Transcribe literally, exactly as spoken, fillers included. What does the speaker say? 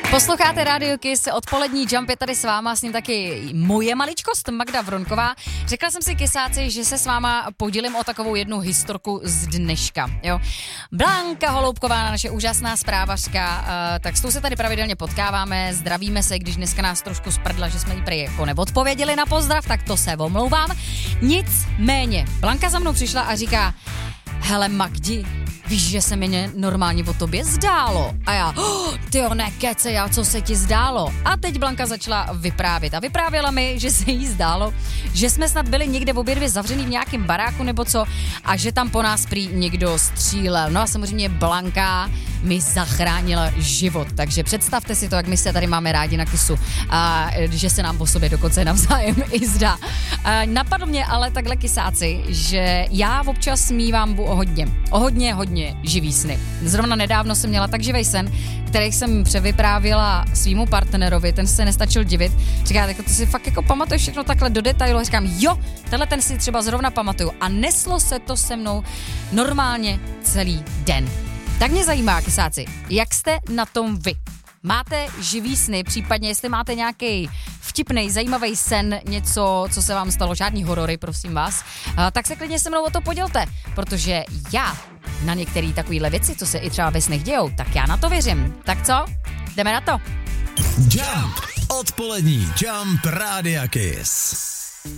Posloucháte Radio Kiss, odpolední Jump je tady s váma, s ním taky moje maličkost Magda Vronková. Řekla jsem si, kysáci, že se s váma podělím o takovou jednu historku z dneška, jo. Blanka Holoubková, naše úžasná zprávařka, uh, tak s tou se tady pravidelně potkáváme, zdravíme se, když dneska nás trošku sprdla, že jsme jí prý jako neodpověděli na pozdrav, tak to se omlouvám. Nicméně, Blanka za mnou přišla a říká: hele Magdi, víš, že se mi normálně o tobě zdálo. A já, oh, tyjo, nekece, já, co se ti zdálo? A teď Blanka začala vyprávět. A vyprávěla mi, že se jí zdálo, že jsme snad byli někde obě dvě zavřený v nějakém baráku nebo co a že tam po nás prý někdo střílel. No a samozřejmě Blanka mi zachránila život. Takže představte si to, jak my se tady máme rádi na Kissu a že se nám o sobě dokonce navzájem i zdá. A napadlo mě ale takhle, kysáci, že já občas mívám o hodně, o hodně, hodně živý sny. Zrovna nedávno jsem měla tak živej sen, který jsem převyprávěla svýmu partnerovi, ten se nestačil divit. Říká, jako ty si fakt jako pamatuješ všechno takhle do detailu. A říkám, jo, tenhle ten si třeba zrovna pamatuju. A neslo se to se mnou normálně celý den. Tak mě zajímá, kysáci, jak jste na tom vy? Máte živý sny, případně jestli máte nějaký vtipnej, zajímavý sen, něco, co se vám stalo, žádný horory, prosím vás, tak se klidně se mnou o to podělte, protože já na některé takovéhle věci, co se i třeba ve snech dějou, tak já na to věřím. Tak co? Jdeme na to. Jump, odpolední Jump Rádia Kiss.